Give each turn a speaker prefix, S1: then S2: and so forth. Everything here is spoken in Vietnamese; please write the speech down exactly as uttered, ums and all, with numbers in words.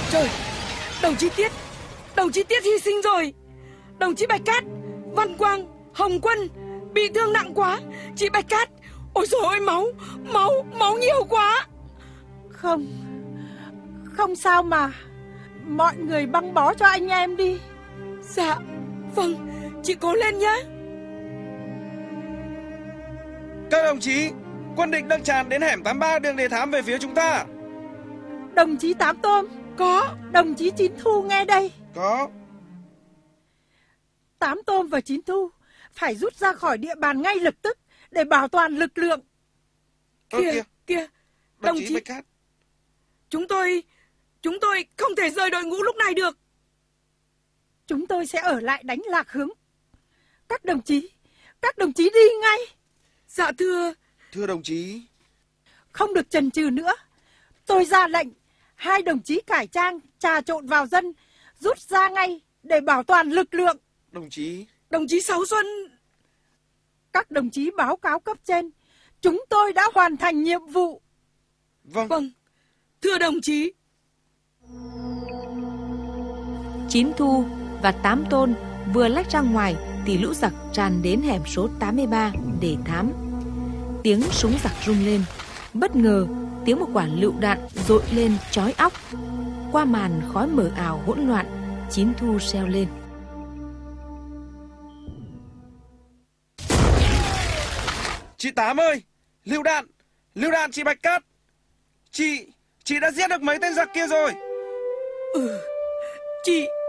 S1: Trời, đồng chí Tiết, đồng chí Tiết hy sinh rồi. Đồng chí Bạch Cát, Văn Quang, Hồng Quân bị thương nặng quá. Chị Bạch Cát, ôi dồi ôi, máu, máu, máu nhiều quá.
S2: Không, không sao mà. Mọi người băng bó cho anh em đi.
S1: Dạ, vâng, chị cố lên nhé.
S3: Các đồng chí, quân địch đang tràn đến hẻm tám ba đường Đề Thám về phía chúng ta.
S2: Đồng chí Tám Tôm.
S1: Có.
S2: Đồng chí Chín Thu nghe đây.
S3: Có.
S2: Tám Tôm và Chín Thu phải rút ra khỏi địa bàn ngay lập tức để bảo toàn lực lượng.
S1: Kìa, kìa, kìa.
S3: Đồng chí Bạch Cát.
S1: Chúng tôi, chúng tôi không thể rời đội ngũ lúc này được.
S2: Chúng tôi sẽ ở lại đánh lạc hướng. Các đồng chí, các đồng chí đi ngay.
S1: Dạ thưa.
S3: Thưa đồng chí.
S2: Không được chần chừ nữa. Tôi ra lệnh, hai đồng chí cải trang, trà trộn vào dân, rút ra ngay để bảo toàn lực lượng.
S3: Đồng chí.
S1: Đồng chí Sáu Xuân.
S2: Các đồng chí báo cáo cấp trên, chúng tôi đã hoàn thành nhiệm vụ.
S3: Vâng.
S1: Vâng, thưa đồng chí.
S4: Chín Thu và Tám Tôn vừa lách ra ngoài thì lũ giặc tràn đến hẻm số tám mươi ba Đề Thám. Tiếng súng giặc rung lên. Bất ngờ, tiếng một quả lựu đạn dội lên chói óc. Qua màn khói mờ ảo hỗn loạn, Chín Thu reo lên.
S3: Chị Tám ơi, lựu đạn, lựu đạn chị Bạch Cát. Chị, chị đã giết được mấy tên giặc kia rồi.
S1: Ừ, chị,